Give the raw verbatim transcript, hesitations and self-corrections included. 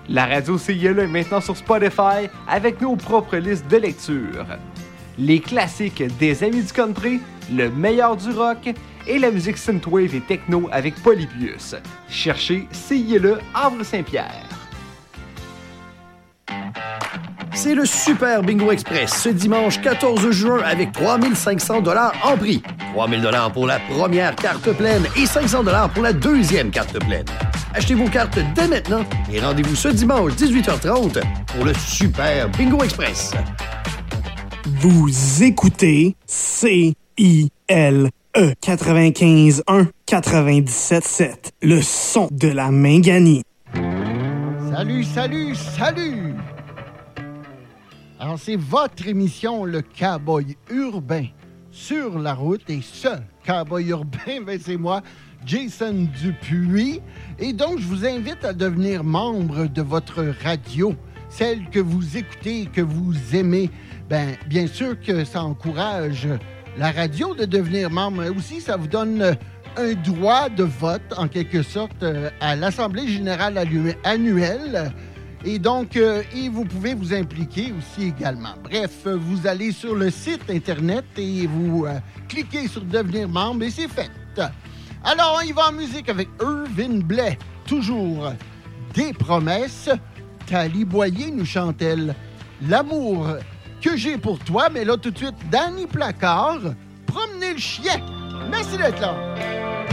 La radio C I L est maintenant sur Spotify avec nos propres listes de lecture. Les classiques des amis du country, le meilleur du rock et la musique synthwave et techno avec Polybius. Cherchez C I L Havre-Saint-Pierre. C'est le Super Bingo Express ce dimanche quatorze juin avec trois mille cinq cents dollars en prix. trois mille dollars pour la première carte pleine et cinq cents dollars pour la deuxième carte pleine. Achetez vos cartes dès maintenant et rendez-vous ce dimanche dix-huit heures trente pour le Super Bingo Express. Vous écoutez C I L E quatre-vingt-quinze un quatre-vingt-dix-sept sept, le son de la Minganie. Salut, salut, salut! Alors, c'est votre émission, le Cowboy Urbain, sur la route. Et ce Cowboy Urbain, ben, c'est moi, Jason Dupuis. Et donc, je vous invite à devenir membre de votre radio, celle que vous écoutez et que vous aimez. Ben, bien sûr que ça encourage la radio de devenir membre, mais aussi ça vous donne un droit de vote, en quelque sorte, à l'Assemblée générale annuelle. Et donc, euh, et vous pouvez vous impliquer aussi également. Bref, vous allez sur le site Internet et vous euh, cliquez sur « Devenir membre » et c'est fait. Alors, on y va en musique avec Irvin Blais. Toujours des promesses. Thalie Boyer nous chante-t-elle « L'amour que j'ai pour toi ». Mais là, tout de suite, Danny Placard, « Promener le chien ». Merci d'être là.